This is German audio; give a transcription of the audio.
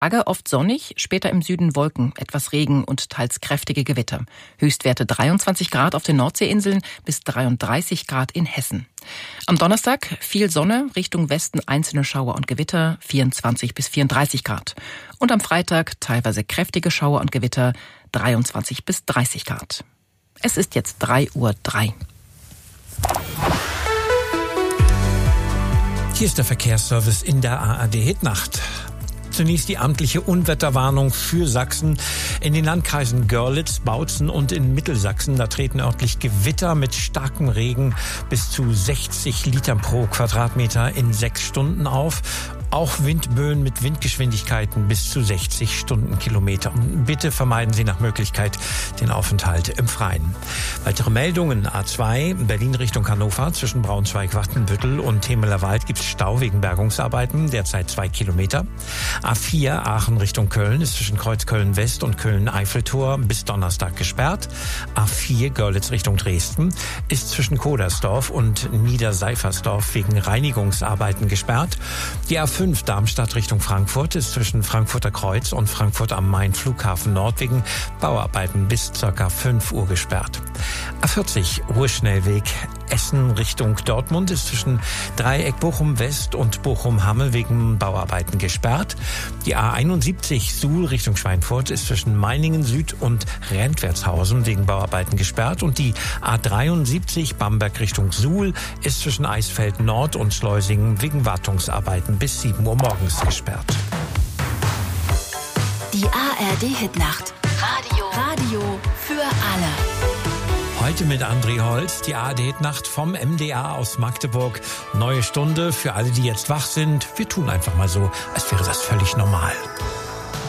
Tage oft sonnig, später im Süden Wolken, etwas Regen und teils kräftige Gewitter. Höchstwerte 23 Grad auf den Nordseeinseln bis 33 Grad in Hessen. Am Donnerstag viel Sonne, Richtung Westen einzelne Schauer und Gewitter, 24 bis 34 Grad. Und am Freitag teilweise kräftige Schauer und Gewitter, 23 bis 30 Grad. Es ist jetzt 3:03 Uhr. Hier ist der Verkehrsservice in der ARD-Hitnacht. Zunächst die amtliche Unwetterwarnung für Sachsen. In den Landkreisen Görlitz, Bautzen und in Mittelsachsen, da treten örtlich Gewitter mit starkem Regen bis zu 60 Litern pro Quadratmeter in 6 Stunden auf. Auch Windböen mit Windgeschwindigkeiten bis zu 60 Stundenkilometer. Bitte vermeiden Sie nach Möglichkeit den Aufenthalt im Freien. Weitere Meldungen: A2 Berlin Richtung Hannover zwischen Braunschweig-Watenbüttel und Temelerwald gibt es Stau wegen Bergungsarbeiten, derzeit 2 Kilometer. A4 Aachen Richtung Köln ist zwischen Kreuz Köln-West und Köln-Eiffeltor bis Donnerstag gesperrt. A4 Görlitz Richtung Dresden ist zwischen Kodersdorf und Niederseifersdorf wegen Reinigungsarbeiten gesperrt. Die A5 Darmstadt Richtung Frankfurt ist zwischen Frankfurter Kreuz und Frankfurt am Main Flughafen Nord wegen Bauarbeiten bis ca. 5 Uhr gesperrt. A40 Ruhrschnellweg Essen Richtung Dortmund ist zwischen Dreieck Bochum West und Bochum Hamme wegen Bauarbeiten gesperrt. Die A71 Suhl Richtung Schweinfurt ist zwischen Meiningen Süd und Rentwertshausen wegen Bauarbeiten gesperrt. Und die A73 Bamberg Richtung Suhl ist zwischen Eisfeld Nord und Schleusingen wegen Wartungsarbeiten bis 7 Uhr morgens gesperrt. Die ARD-Hitnacht. Radio für alle. Heute mit André Holz, die ARD-Hitnacht vom MDR aus Magdeburg. Neue Stunde für alle, die jetzt wach sind. Wir tun einfach mal so, als wäre das völlig normal.